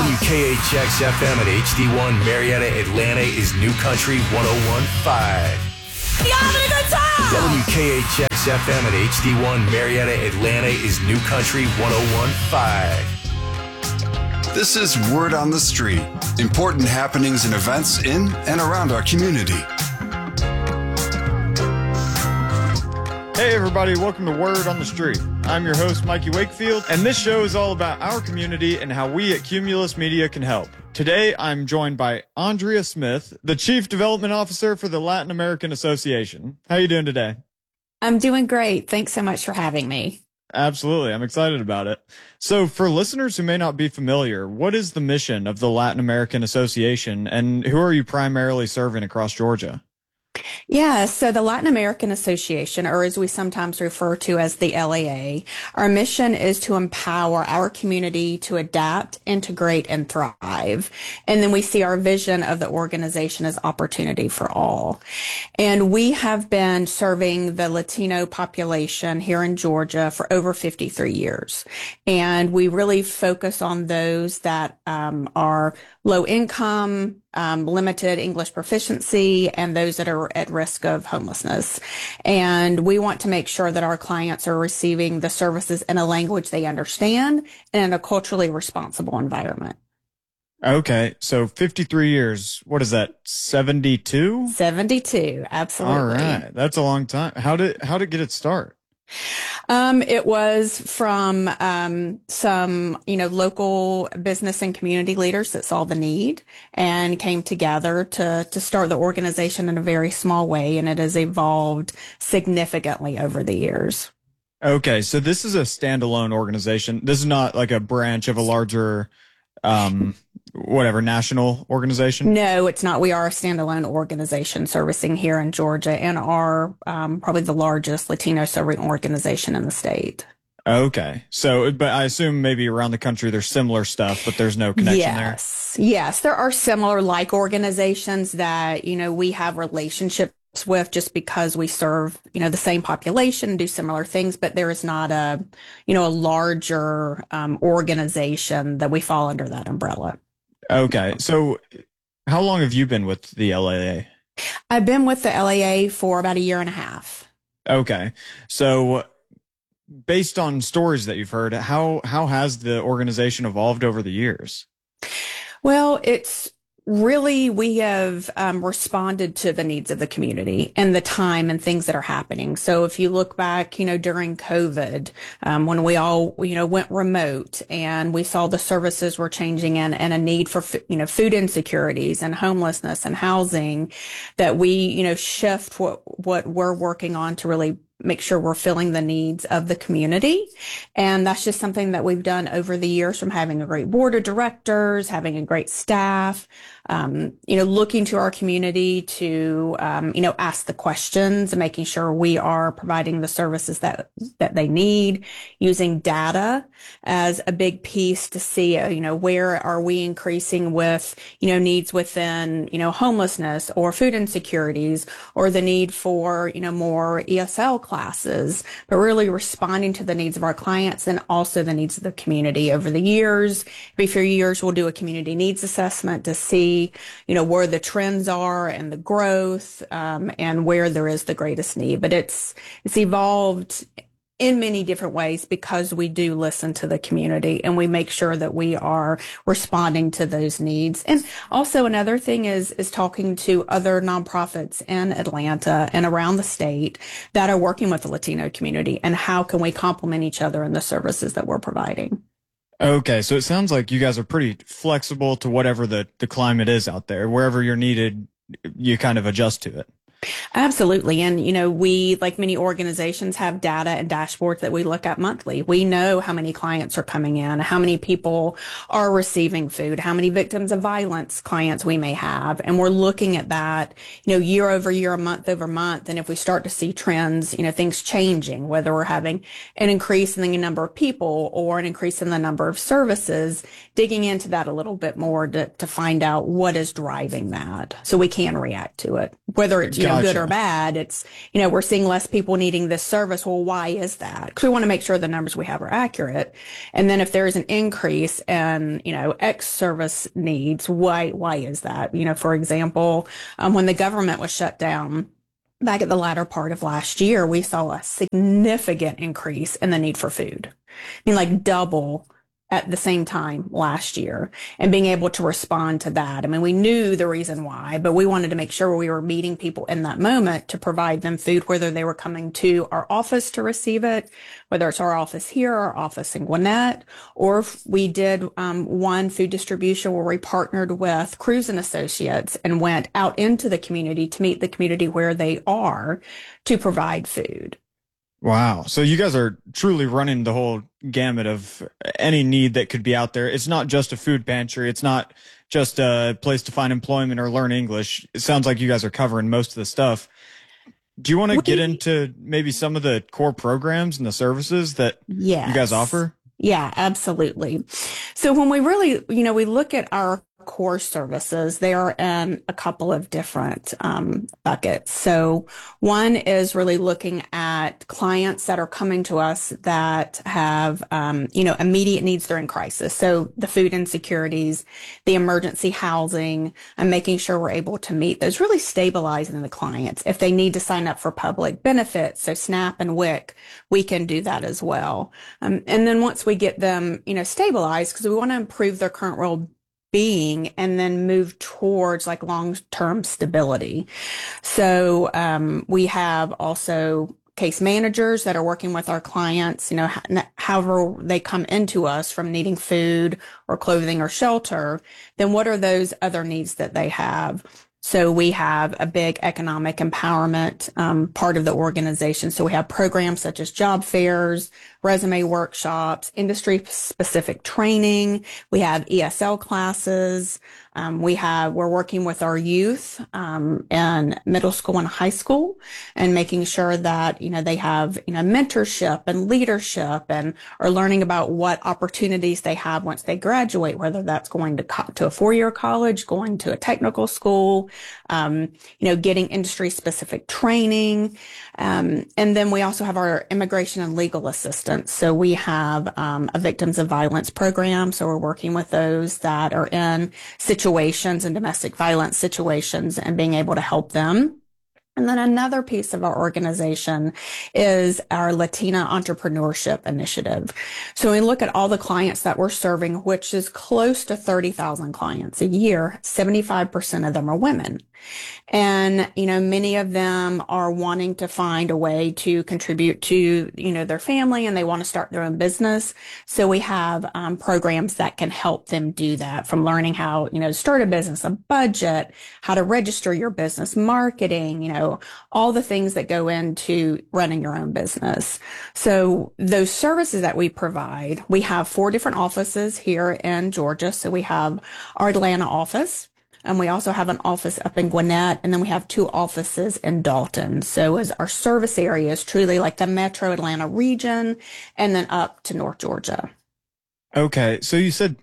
WKHX FM at HD1 Marietta, Atlanta is New Country 101.5. You having a good time? WKHX FM at HD1 Marietta, Atlanta is New Country 101.5. This is Word on the Street. Important happenings and events in and around our community. Hey everybody, welcome to Word on the Street. I'm your host, Mikey Wakefield, and this show is all about our community and how we at Cumulus Media can help. Today, I'm joined by Andrea Smith, the Chief Development Officer for the Latin American Association. How are you doing today? I'm doing great. Thanks so much for having me. Absolutely. I'm excited about it. So for listeners who may not be familiar, what is the mission of the Latin American Association, and who are you primarily serving across Georgia? Yeah, so the Latin American Association, or as we sometimes refer to as the LAA, our mission is to empower our community to adapt, integrate, and thrive. And then we see our vision of the organization as opportunity for all. And we have been serving the Latino population here in Georgia for over 53 years. And we really focus on those that are low income, limited English proficiency, and those that are at risk of homelessness. And we want to make sure that our clients are receiving the services in a language they understand and in a culturally responsible environment. Okay, so 53 years, what is that, 72? 72, absolutely. All right, that's a long time. How did it get its start? It was from some, local business and community leaders that saw the need and came together to start the organization in a very small way, and it has evolved significantly over the years. Okay, so this is a standalone organization. This is not like a branch of a larger national organization? No, it's not. We are a standalone organization servicing here in Georgia and are probably the largest Latino serving organization in the state. Okay. So, but I assume maybe around the country there's similar stuff, but there's no connection there. Yes, there are similar like organizations that, we have relationships with just because we serve, the same population and do similar things, but there is not a larger organization that we fall under that umbrella. Okay. So how long have you been with the LAA? I've been with the LAA for about a year and a half. Okay. So based on stories that you've heard, how has the organization evolved over the years? Well, it's really, we have responded to the needs of the community and the time and things that are happening. So if you look back, during COVID, when we all, went remote and we saw the services were changing and a need for, food insecurities and homelessness and housing, that we, shift what we're working on to really make sure we're filling the needs of the community. And that's just something that we've done over the years, from having a great board of directors, having a great staff, looking to our community to, ask the questions and making sure we are providing the services that they need, using data as a big piece to see, where are we increasing with, needs within, homelessness or food insecurities, or the need for, more ESL classes, but really responding to the needs of our clients and also the needs of the community. Over the years, every few years, we'll do a community needs assessment to see, where the trends are and the growth, and where there is the greatest need. But it's evolved in many different ways because we do listen to the community and we make sure that we are responding to those needs. And also another thing is talking to other nonprofits in Atlanta and around the state that are working with the Latino community, and how can we complement each other in the services that we're providing. Okay, so it sounds like you guys are pretty flexible to whatever the climate is out there. Wherever you're needed, you kind of adjust to it. Absolutely. And, we, like many organizations, have data and dashboards that we look at monthly. We know how many clients are coming in, how many people are receiving food, how many victims of violence clients we may have. And we're looking at that, year over year, month over month. And if we start to see trends, things changing, whether we're having an increase in the number of people or an increase in the number of services, digging into that a little bit more to find out what is driving that so we can react to it, whether it's, good Gotcha. or bad. It's, we're seeing less people needing this service. Well, why is that? Because we want to make sure the numbers we have are accurate. And then if there is an increase in, X service needs, why is that? For example, when the government was shut down, back at the latter part of last year, we saw a significant increase in the need for food. Like double at the same time last year, and being able to respond to that. I mean, we knew the reason why, but we wanted to make sure we were meeting people in that moment to provide them food, whether they were coming to our office to receive it, whether it's our office here, our office in Gwinnett, or if we did one food distribution where we partnered with Cruz and Associates and went out into the community to meet the community where they are to provide food. Wow. So you guys are truly running the whole gamut of any need that could be out there. It's not just a food pantry. It's not just a place to find employment or learn English. It sounds like you guys are covering most of the stuff. Do you want to get into maybe some of the core programs and the services that you guys offer? Yeah, absolutely. So when we really, we look at our core services, they are in a couple of different buckets. So one is really looking at clients that are coming to us that have, immediate needs during crisis. So the food insecurities, the emergency housing, and making sure we're able to meet those, really stabilizing the clients. If they need to sign up for public benefits, so SNAP and WIC, we can do that as well. And then once we get them, stabilized, because we want to improve their current well-being and then move towards like long-term stability. So we have also case managers that are working with our clients, however they come into us from needing food or clothing or shelter, then what are those other needs that they have? So we have a big economic empowerment part of the organization. So we have programs such as job fairs, resume workshops, industry-specific training. We have ESL classes. We're working with our youth in middle school and high school, and making sure that they have mentorship and leadership, and are learning about what opportunities they have once they graduate, whether that's going to a four-year college, going to a technical school, getting industry-specific training, and then we also have our immigration and legal assistance. So we have a victims of violence program. So we're working with those that are in situations and domestic violence situations and being able to help them. And then another piece of our organization is our Latina Entrepreneurship Initiative. So we look at all the clients that we're serving, which is close to 30,000 clients a year. 75% of them are women. And, many of them are wanting to find a way to contribute to, their family, and they want to start their own business. So we have programs that can help them do that, from learning how, to start a business, a budget, how to register your business, marketing, all the things that go into running your own business. So those services that we provide, we have 4 different offices here in Georgia. So we have our Atlanta office, and we also have an office up in Gwinnett, and then we have 2 offices in Dalton. So as our service area is truly like the metro Atlanta region, and then up to North Georgia. Okay. So you said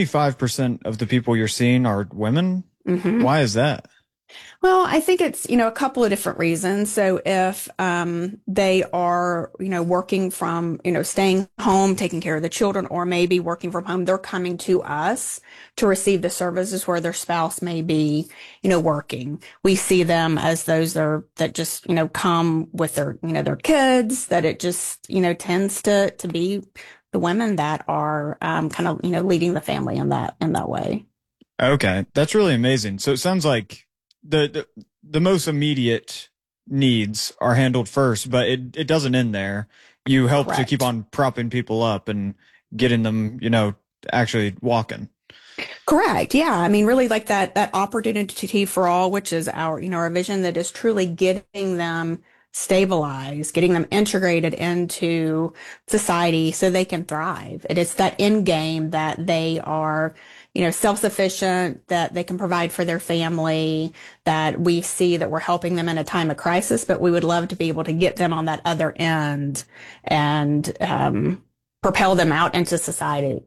75% of the people you're seeing are women. Mm-hmm. Why is that? Well, I think it's, a couple of different reasons. So if they are, working from, staying home, taking care of the children, or maybe working from home, they're coming to us to receive the services where their spouse may be, working. We see them as those that just, come with their kids, that it just, tends to be the women that are kind of, leading the family in that way. Okay. That's really amazing. So it sounds like the most immediate needs are handled first, but it doesn't end there. You help Correct. to keep on propping people up and getting them, actually walking. Correct. Yeah. I mean, really like that opportunity for all, which is our vision, that is truly getting them stabilized, getting them integrated into society so they can thrive. It is that end game that they are, self-sufficient, that they can provide for their family, that we see that we're helping them in a time of crisis, but we would love to be able to get them on that other end and propel them out into society.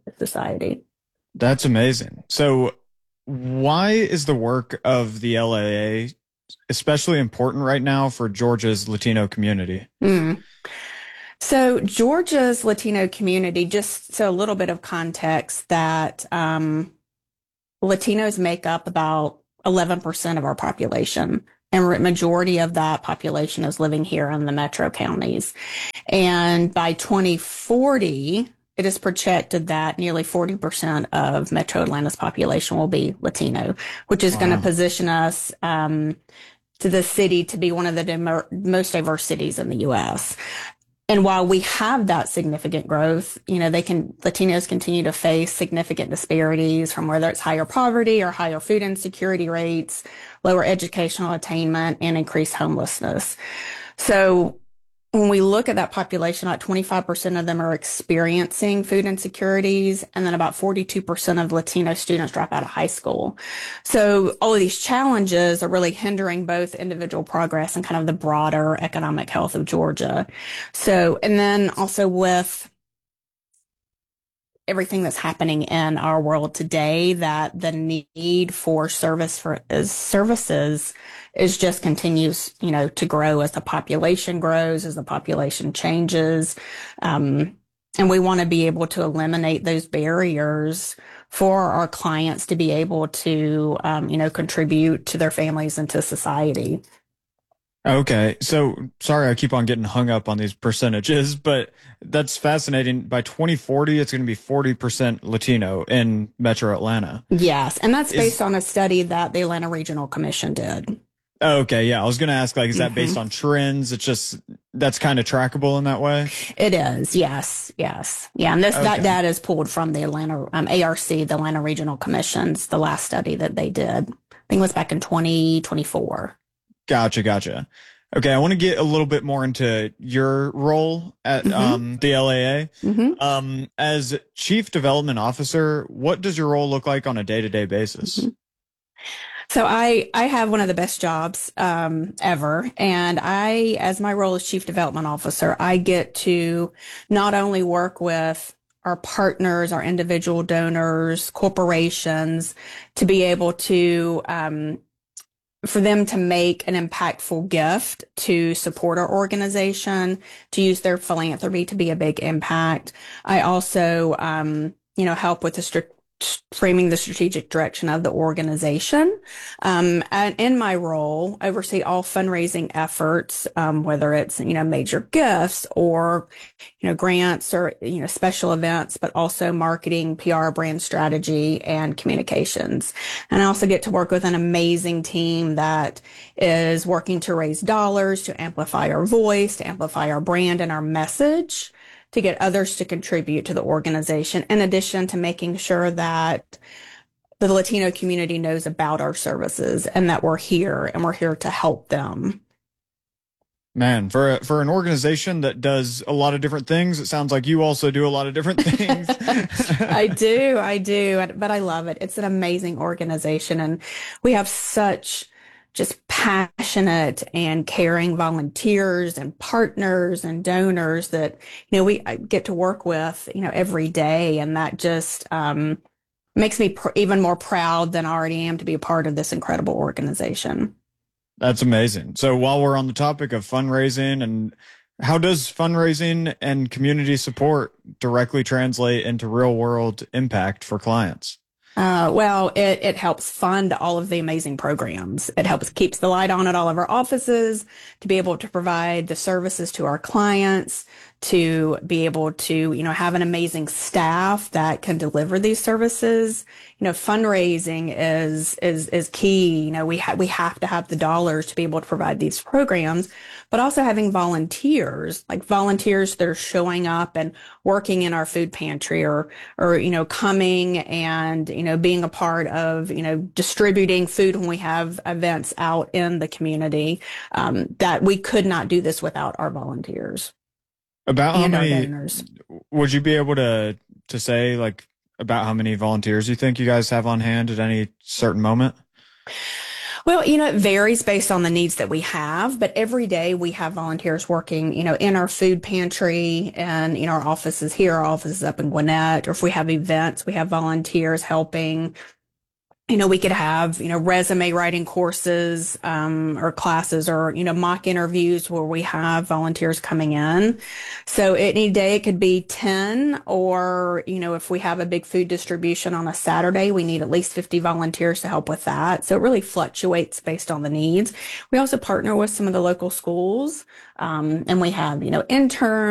That's amazing. So why is the work of the LAA especially important right now for Georgia's Latino community? So Georgia's Latino community, just so a little bit of context, that Latinos make up about 11% of our population. And majority of that population is living here in the metro counties. And by 2040, it is projected that nearly 40% of Metro Atlanta's population will be Latino, which is going to position us to the city to be one of the most diverse cities in the U.S. And while we have that significant growth, Latinos continue to face significant disparities from whether it's higher poverty or higher food insecurity rates, lower educational attainment, and increased homelessness. So when we look at that population, about 25% of them are experiencing food insecurities, and then about 42% of Latino students drop out of high school. So all of these challenges are really hindering both individual progress and kind of the broader economic health of Georgia. So, and then also with everything that's happening in our world today, that the need for services is just continues, to grow as the population grows, as the population changes. And we want to be able to eliminate those barriers for our clients to be able to, contribute to their families and to society. Okay. So sorry, I keep on getting hung up on these percentages, but that's fascinating. By 2040, it's going to be 40% Latino in Metro Atlanta. Yes. And that's based on a study that the Atlanta Regional Commission did. Okay. Yeah. I was going to ask, is that based on trends? It's just, that's kind of trackable in that way? It is. Yes. Yes. Yeah. And that data is pulled from the Atlanta ARC, the Atlanta Regional Commission's, the last study that they did. I think it was back in 2024. Gotcha. Okay, I want to get a little bit more into your role at the LAA. As Chief Development Officer, what does your role look like on a day-to-day basis? So I have one of the best jobs ever. And as my role as Chief Development Officer, I get to not only work with our partners, our individual donors, corporations, to be able to for them to make an impactful gift to support our organization, to use their philanthropy to be a big impact. I also, help with framing the strategic direction of the organization. And in my role, oversee all fundraising efforts, whether it's, major gifts or, grants or, special events, but also marketing, PR, brand strategy, and communications. And I also get to work with an amazing team that is working to raise dollars, to amplify our voice, to amplify our brand and our message, to get others to contribute to the organization, in addition to making sure that the Latino community knows about our services and that we're here to help them. Man, for an organization that does a lot of different things, it sounds like you also do a lot of different things. I do, but I love it. It's an amazing organization, and we have such just passionate and caring volunteers and partners and donors that, we get to work with, every day. And that just makes me even more proud than I already am to be a part of this incredible organization. That's amazing. So while we're on the topic of fundraising, and how does fundraising and community support directly translate into real world impact for clients? Well, it helps fund all of the amazing programs. It keeps the light on at all of our offices to be able to provide the services to our clients, to be able to, have an amazing staff that can deliver these services. Fundraising is key. We have to have the dollars to be able to provide these programs, but also having volunteers that are showing up and working in our food pantry or coming and, being a part of, distributing food when we have events out in the community, that we could not do this without our volunteers. About how many would you be able to say, about how many volunteers you think you guys have on hand at any certain moment? Well, it varies based on the needs that we have, but every day we have volunteers working, in our food pantry and, our offices here, our offices up in Gwinnett, or if we have events, we have volunteers helping. we could have, resume writing courses, or classes or, mock interviews where we have volunteers coming in. So any day it could be 10 or, if we have a big food distribution on a Saturday, we need at least 50 volunteers to help with that. So it really fluctuates based on the needs. We also partner with some of the local schools, and we have, interns